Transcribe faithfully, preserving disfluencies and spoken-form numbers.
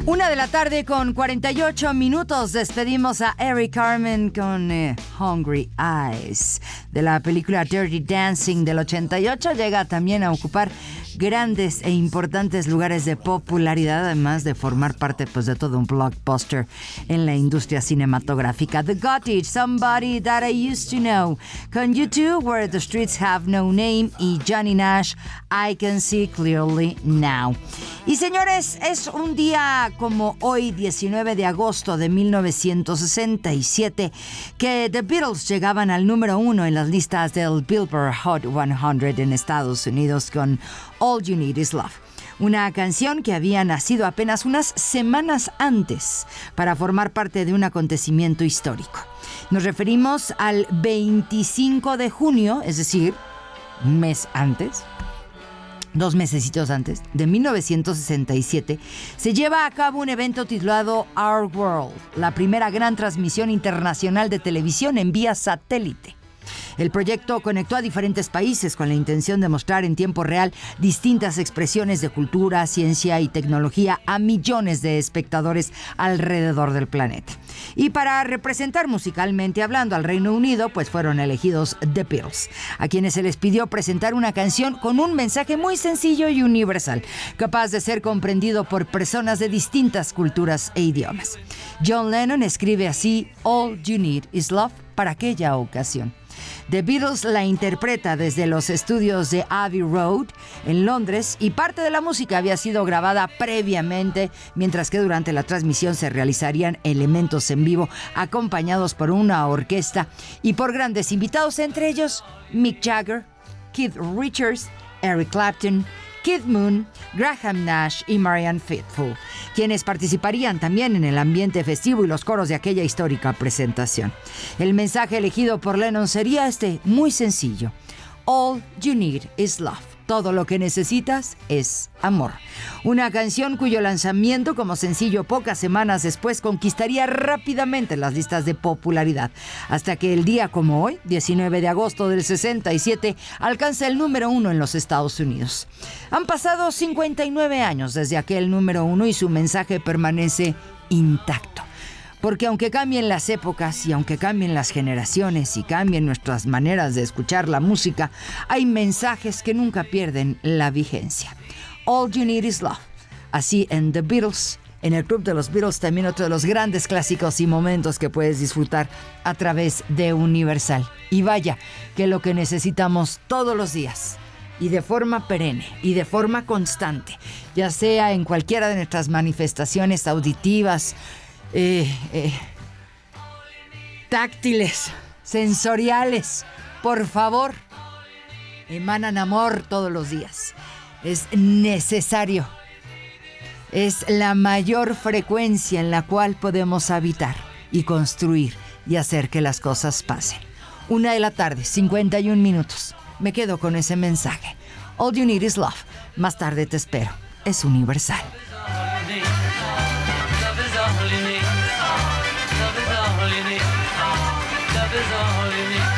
Una de la tarde con cuarenta y ocho minutos. Despedimos a Eric Carmen con eh, Hungry Eyes. De la película Dirty Dancing del ochenta y ocho, llega también a ocupar grandes e importantes lugares de popularidad, además de formar parte pues, de todo un blockbuster en la industria cinematográfica. The Gothic, Somebody That I Used to Know, con U dos, Where the Streets Have No Name, y Johnny Nash, I Can See Clearly Now. Y señores, es un día como hoy, diecinueve de agosto de mil novecientos sesenta y siete, que The Beatles llegaban al número uno en las listas del Billboard Hot cien en Estados Unidos con All You Need Is Love, una canción que había nacido apenas unas semanas antes para formar parte de un acontecimiento histórico. Nos referimos al veinticinco de junio, es decir, un mes antes, dos mesecitos antes, de mil novecientos sesenta y siete, se lleva a cabo un evento titulado Our World, la primera gran transmisión internacional de televisión en vía satélite. El proyecto conectó a diferentes países con la intención de mostrar en tiempo real distintas expresiones de cultura, ciencia y tecnología a millones de espectadores alrededor del planeta. Y para representar musicalmente hablando al Reino Unido, pues fueron elegidos The Beatles, a quienes se les pidió presentar una canción con un mensaje muy sencillo y universal, capaz de ser comprendido por personas de distintas culturas e idiomas. John Lennon escribe así All You Need Is Love para aquella ocasión. The Beatles la interpreta desde los estudios de Abbey Road en Londres, y parte de la música había sido grabada previamente, mientras que durante la transmisión se realizarían elementos en vivo acompañados por una orquesta y por grandes invitados, entre ellos Mick Jagger, Keith Richards, Eric Clapton, Keith Moon, Graham Nash y Marianne Faithfull, quienes participarían también en el ambiente festivo y los coros de aquella histórica presentación. El mensaje elegido por Lennon sería este, muy sencillo: All you need is love. Todo lo que necesitas es amor. Una canción cuyo lanzamiento como sencillo pocas semanas después conquistaría rápidamente las listas de popularidad, hasta que el día como hoy, diecinueve de agosto del sesenta y siete, alcanza el número uno en los Estados Unidos. Han pasado cincuenta y nueve años desde aquel número uno y su mensaje permanece intacto. Porque aunque cambien las épocas y aunque cambien las generaciones y cambien nuestras maneras de escuchar la música, hay mensajes que nunca pierden la vigencia. All You Need Is Love. Así en The Beatles, en el Club de los Beatles, también otro de los grandes clásicos y momentos que puedes disfrutar a través de Universal. Y vaya, que lo que necesitamos todos los días, y de forma perenne y de forma constante, ya sea en cualquiera de nuestras manifestaciones auditivas, Eh, eh, táctiles, sensoriales, por favor, emanan amor todos los días. Es necesario. Es la mayor frecuencia en la cual podemos habitar y construir y hacer que las cosas pasen. Una de la tarde, cincuenta y un minutos. Me quedo con ese mensaje. All you need is love. Más tarde te espero. Es Universal. Love is all you need. Love is all you need.